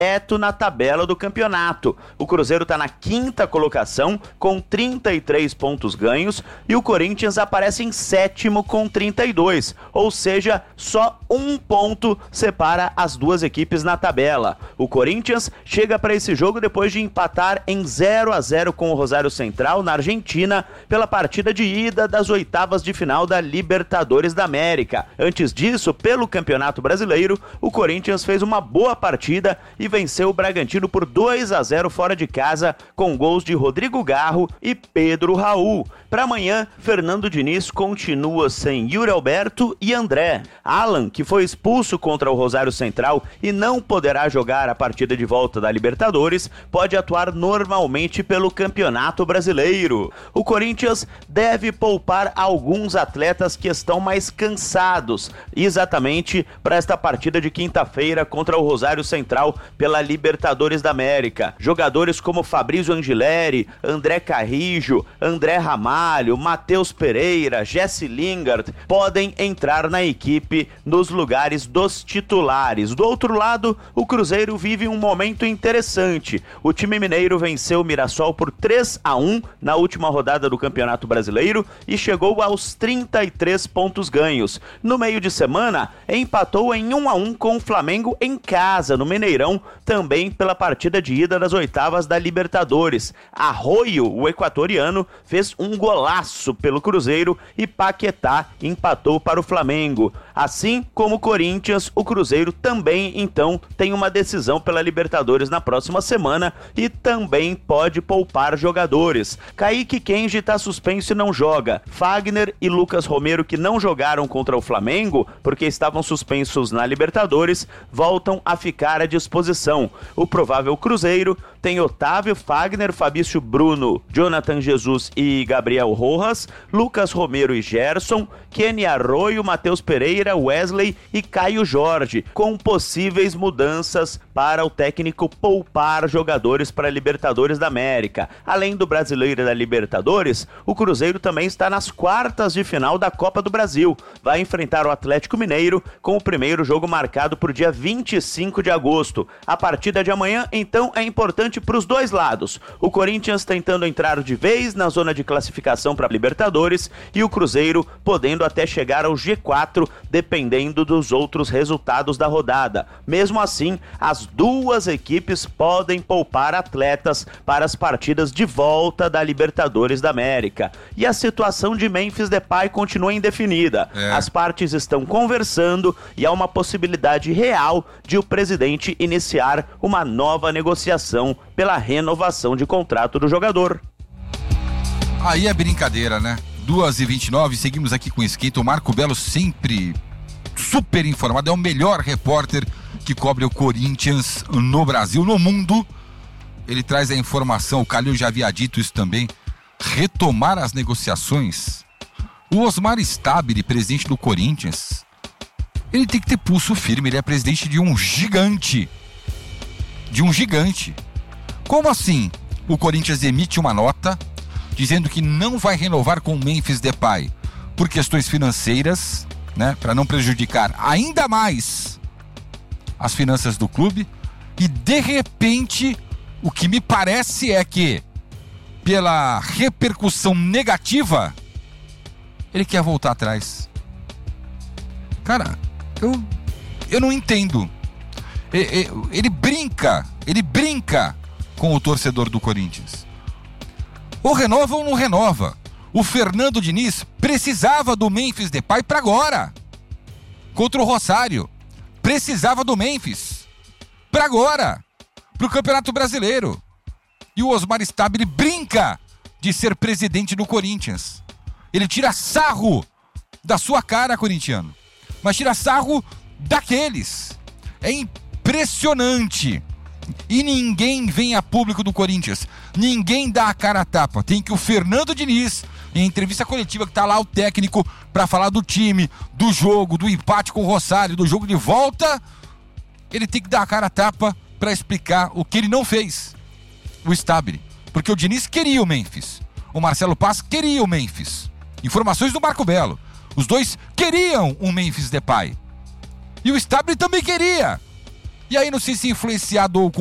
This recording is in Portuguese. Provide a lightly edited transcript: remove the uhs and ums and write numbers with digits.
direto na tabela do campeonato. O Cruzeiro está na 5ª colocação com 33 pontos ganhos e o Corinthians aparece em 7º com 32, ou seja, só 1 ponto separa as duas equipes na tabela. O Corinthians chega para esse jogo depois de empatar em 0-0 com o Rosário Central na Argentina pela partida de ida das oitavas de final da Libertadores da América. Antes disso, pelo Campeonato Brasileiro, o Corinthians fez uma boa partida e venceu o Bragantino por 2-0 fora de casa com gols de Rodrigo Garro e Pedro Raul. Para amanhã, Fernando Diniz continua sem Yuri Alberto e André. Alan, que foi expulso contra o Rosário Central e não poderá jogar a partida de volta da Libertadores, pode atuar normalmente pelo Campeonato Brasileiro. O Corinthians deve poupar alguns atletas que estão mais cansados, exatamente para esta partida de quinta-feira contra o Rosário Central pela Libertadores da América. Jogadores como Fabrício Angileri, André Carrijo, André Ramalho, Matheus Pereira, Jesse Lingard podem entrar na equipe nos lugares dos titulares. Do outro lado, o Cruzeiro vive um momento interessante. O time mineiro venceu o Mirassol por 3-1 na última rodada do Campeonato Brasileiro e chegou aos 33 pontos ganhos. No meio de semana, empatou em 1-1 com o Flamengo em casa, no Mineirão, também pela partida de ida das oitavas da Libertadores. Arroio, o equatoriano, fez um golaço pelo Cruzeiro e Paquetá empatou para o Flamengo. Assim como o Corinthians, o Cruzeiro também, então, tem uma decisão pela Libertadores na próxima semana e também pode poupar jogadores. Kaique Kenji está suspenso e não joga. Fagner e Lucas Romero, que não jogaram contra o Flamengo porque estavam suspensos na Libertadores, voltam a ficar à disposição. O provável Cruzeiro tem Otávio, Fagner, Fabício Bruno, Jonathan Jesus e Gabriel Rojas, Lucas Romero e Gerson, Kenny Arroio, Matheus Pereira, Wesley e Caio Jorge, com possíveis mudanças para o técnico poupar jogadores para a Libertadores da América. Além do Brasileiro e da Libertadores, o Cruzeiro também está nas quartas de final da Copa do Brasil. Vai enfrentar o Atlético Mineiro com o primeiro jogo marcado para o dia 25 de agosto. A partida de amanhã, então, é importante para os dois lados. O Corinthians tentando entrar de vez na zona de classificação para a Libertadores e o Cruzeiro podendo até chegar ao G4, dependendo dos outros resultados da rodada. Mesmo assim, as duas equipes podem poupar atletas para as partidas de volta da Libertadores da América. E a situação de Memphis Depay continua indefinida. As partes estão conversando e há uma possibilidade real de o presidente iniciar uma nova negociação pela renovação de contrato do jogador. Aí é brincadeira, né? 2h29, seguimos aqui com o Esquenta. O Marco Belo sempre super informado, é o melhor repórter que cobre o Corinthians no Brasil, no mundo. Ele traz a informação, o Calil já havia dito isso também, retomar as negociações. O Osmar Stabile, presidente do Corinthians, ele tem que ter pulso firme, ele é presidente de um gigante. Como assim? O Corinthians emite uma nota dizendo que não vai renovar com o Memphis Depay por questões financeiras, né, para não prejudicar ainda mais as finanças do clube, e de repente o que me parece é que pela repercussão negativa ele quer voltar atrás. Cara, eu não entendo. Ele brinca com o torcedor do Corinthians. Ou renova ou não renova. O Fernando Diniz precisava do Memphis Depay para agora. Contra o Rosário. Precisava do Memphis para agora. Para o Campeonato Brasileiro. E o Osmar Stabile brinca de ser presidente do Corinthians. Ele tira sarro da sua cara, corintiano. Mas tira sarro daqueles. É impressionante. E ninguém vem a público do Corinthians. Ninguém dá a cara a tapa. Tem que o Fernando Diniz, em entrevista coletiva, que tá lá o técnico para falar do time, do jogo, do empate com o Rosário, do jogo de volta, ele tem que dar a cara a tapa para explicar o que ele não fez. O Stabile. Porque o Diniz queria o Memphis. O Marcelo Paz queria o Memphis. Informações do Marco Belo. Os dois queriam o Memphis Depay. E o Stabile também queria. E aí, não sei se influenciado